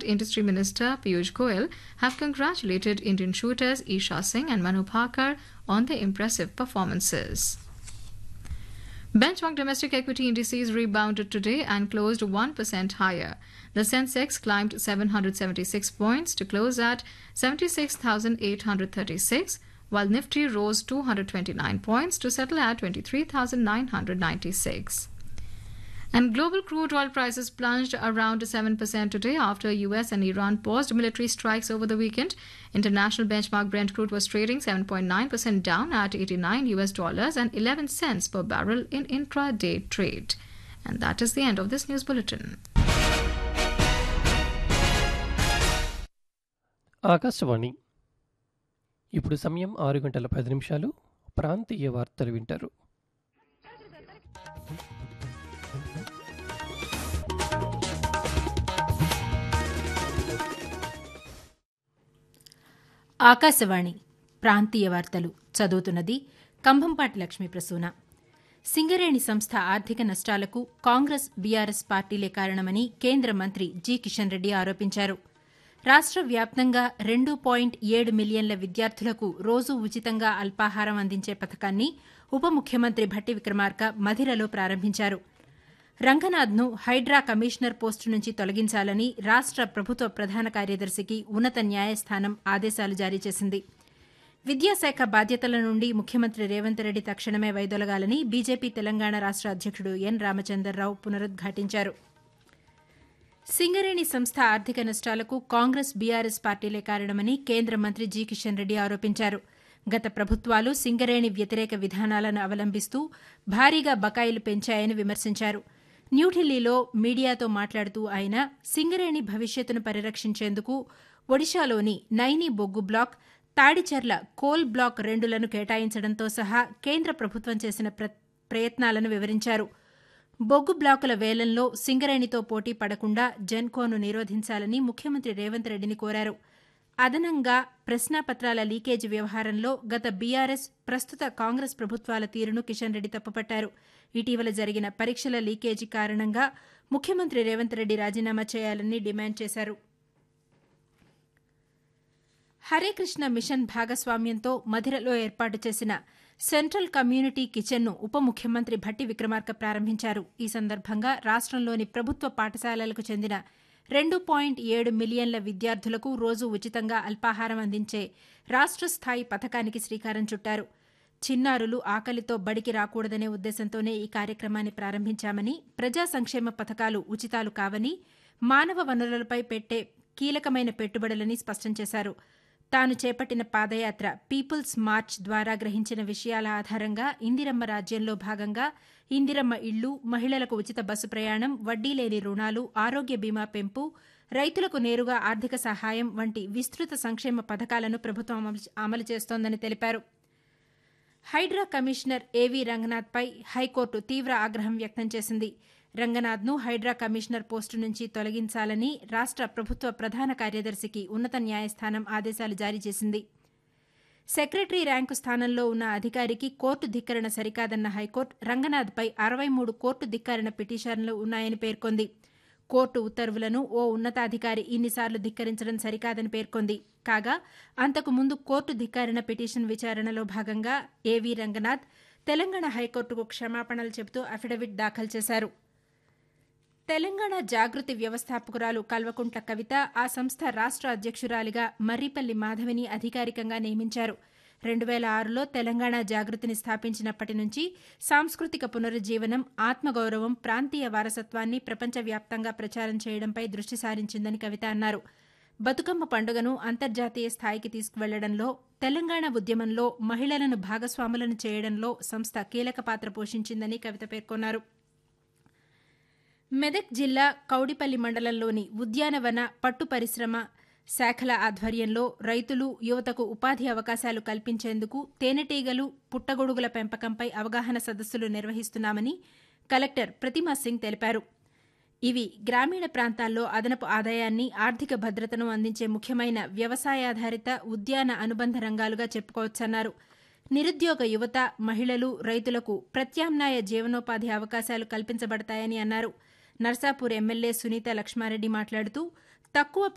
Industry Minister Piyush Goyal have congratulated Indian shooters Isha Singh and Manu Bhaker on their impressive performances. Benchmark domestic equity indices rebounded today and closed 1% higher. The Sensex climbed 776 points to close at 76,836, while Nifty rose 229 points to settle at 23,996. And global crude oil prices plunged around 7% today after US and Iran paused military strikes over the weekend. International benchmark Brent crude was trading 7.9% down at $89 and 11 cents per barrel in intraday trade. And that is the end of this news bulletin. Akashvani ఇప్పుడు సమయం 6:10 ప్రాంతీయ వార్తలు వింటారు. ఆకాశవాణి ప్రాంతీయ వార్తలు చదువుతున్నది కంభంపాటి లక్ష్మీ ప్రసూన. సింగరేణి సంస్థ ఆర్థిక నష్టాలకు కాంగ్రెస్ బీఆర్ఎస్ పార్టీలే కారణమని కేంద్ర మంత్రి జి కిషన్ రెడ్డి ఆరోపించారు. రాష్ట్ర వ్యాప్తంగా 2.7 మిలియన్ల విద్యార్థులకు రోజూ ఉచితంగా అల్పాహారం అందించే పథకాన్ని ఉప ముఖ్యమంత్రి భట్టి విక్రమార్క మధిరలో ప్రారంభించారు. రంగనాథ్ను హైడ్రా కమిషనర్ పోస్టు నుంచి తొలగించాలని రాష్ట్ర ప్రభుత్వ ప్రధాన కార్యదర్శికి ఉన్నత న్యాయస్థానం ఆదేశాలు జారీ చేసింది. విద్యాశాఖ బాధ్యతల నుండి ముఖ్యమంత్రి రేవంత్ రెడ్డి తక్షణమే వైదొలగాలని బీజేపీ తెలంగాణ రాష్ట్ర అధ్యక్షుడు ఎన్ రామచంద్రరావు పునరుద్ఘాటించారు. సింగరేణి సంస్థ ఆర్థిక నష్టాలకు కాంగ్రెస్ బీఆర్ఎస్ పార్టీలే కారణమని కేంద్ర మంత్రి జి కిషన్ రెడ్డి ఆరోపించారు. గత ప్రభుత్వాలు సింగరేణి వ్యతిరేక విధానాలను అవలంబిస్తూ భారీగా బకాయిలు పెంచాయని విమర్శించారు. న్యూఢిల్లీలో మీడియాతో మాట్లాడుతూ ఆయన సింగరేణి భవిష్యత్తును పరిరక్షించేందుకు ఒడిశాలోని నైని బొగ్గు బ్లాక్, తాడిచెర్ల కోల్ బ్లాక్ 2లను కేటాయించడంతో సహా కేంద్ర ప్రభుత్వం చేసిన ప్రయత్నాలను వివరించారు. బొగ్గు బ్లాకుల వేలంలో సింగరేణితో పోటీ పడకుండా జెన్కోను నిరోధించాలని ముఖ్యమంత్రి రేవంత్ రెడ్డిని కోరారు. అదనంగా ప్రశ్నాపత్రాల లీకేజీ వ్యవహారంలో గత బీఆర్ఎస్, ప్రస్తుత కాంగ్రెస్ ప్రభుత్వాల తీరును కిషన్ రెడ్డి తప్పుపట్టారు. ఇటీవల జరిగిన పరీక్షల లీకేజీ కారణంగా ముఖ్యమంత్రి రేవంత్ రెడ్డి రాజీనామా చేయాలని డిమాండ్ చేశారు. హరే కృష్ణ మిషన్ భాగస్వామ్యంతో మధిరలో ఏర్పాటు చేసిన సెంట్రల్ కమ్యూనిటీ కిచెన్ను ఉప ముఖ్యమంత్రి భట్టి విక్రమార్క ప్రారంభించారు. ఈ సందర్భంగా రాష్ట్రంలోని ప్రభుత్వ పాఠశాలలకు చెందిన 2.7 మిలియన్ల విద్యార్థులకు రోజు ఉచితంగా అల్పాహారం అందించే రాష్ట్ర స్థాయి పథకానికి శ్రీకారం చుట్టారు. చిన్నారులు ఆకలితో బడికి రాకూడదనే ఉద్దేశంతోనే ఈ కార్యక్రమాన్ని ప్రారంభించామని, ప్రజా సంక్షేమ పథకాలు ఉచితాలు కావని, మానవ వనరులపై పెట్టే కీలకమైన పెట్టుబడులని స్పష్టం చేశారు. తాను చేపట్టిన పాదయాత్ర పీపుల్స్ మార్చ్ ద్వారా గ్రహించిన విషయాల ఆధారంగా ఇందిరమ్మ రాజ్యంలో భాగంగా ఇందిరమ్మ ఇళ్లు, మహిళలకు ఉచిత బస్సు ప్రయాణం, వడ్డీ లేని రుణాలు, ఆరోగ్య బీమా పెంపు, రైతులకు నేరుగా ఆర్థిక సహాయం వంటి విస్తృత సంక్షేమ పథకాలను ప్రభుత్వం అమలు చేస్తోందని తెలిపారు. హైడ్రా కమిషనర్ ఏవీ రంగనాథ్పై హైకోర్టు తీవ్ర ఆగ్రహం వ్యక్తం చేసింది. రంగనాథ్ను హైడ్రా కమిషనర్ పోస్టు నుంచి తొలగించాలని రాష్ట్ర ప్రభుత్వ ప్రధాన కార్యదర్శికి ఉన్నత న్యాయస్థానం ఆదేశాలు జారీ చేసింది. సెక్రటరీ ర్యాంకు స్థానంలో ఉన్న అధికారికి కోర్టు ధిక్కరణ సరికాదన్న హైకోర్టు రంగనాథ్పై 63 కోర్టు ధిక్కరణ పిటిషన్లు ఉన్నాయని పేర్కొంది. కోర్టు ఉత్తర్వులను ఓ ఉన్నతాధికారి ఇన్నిసార్లు ధిక్కరించడం సరికాదని పేర్కొంది. కాగా అంతకు ముందు కోర్టు ధిక్కరణ పిటిషన్ విచారణలో భాగంగా ఏవీ రంగనాథ్ తెలంగాణ హైకోర్టుకు క్షమాపణలు చెబుతూ అఫిడవిట్ దాఖలు చేశారు. తెలంగాణ జాగృతి వ్యవస్థాపకురాలు కల్వకుంట్ల కవిత ఆ సంస్థ రాష్ట్ర అధ్యక్షురాలిగా మర్రిపల్లి మాధవిని అధికారికంగా నియమించారు. 2006లో తెలంగాణ జాగృతిని స్థాపించినప్పటి నుంచి సాంస్కృతిక పునరుజ్జీవనం, ఆత్మగౌరవం, ప్రాంతీయ వారసత్వాన్ని ప్రపంచవ్యాప్తంగా ప్రచారం చేయడంపై దృష్టి సారించిందని కవిత అన్నారు. బతుకమ్మ పండుగను అంతర్జాతీయ స్థాయికి తీసుకువెళ్లడంలో, తెలంగాణ ఉద్యమంలో మహిళలను భాగస్వాములను చేయడంలో సంస్థ కీలక పాత్ర పోషించిందని కవిత పేర్కొన్నారు. మెదక్ జిల్లా కౌడిపల్లి మండలంలోని ఉద్యానవన, పట్టు పరిశ్రమ శాఖల ఆధ్వర్యంలో రైతులు, యువతకు ఉపాధి అవకాశాలు కల్పించేందుకు తేనెటీగలు, పుట్టగొడుగుల పెంపకంపై అవగాహన సదస్సులు నిర్వహిస్తున్నామని కలెక్టర్ ప్రతిమా సింగ్ తెలిపారు. ఇవి గ్రామీణ ప్రాంతాల్లో అదనపు ఆదాయాన్ని, ఆర్థిక భద్రతను అందించే ముఖ్యమైన వ్యవసాయాధారిత ఉద్యాన అనుబంధ రంగాలుగా చెప్పుకోవచ్చన్నారు. నిరుద్యోగ యువత, మహిళలు, రైతులకు ప్రత్యామ్నాయ జీవనోపాధి అవకాశాలు కల్పించబడతాయని అన్నారు. నర్సాపూర్ ఎమ్మెల్యే సునీత లక్ష్మారెడ్డి మాట్లాడుతూ తక్కువ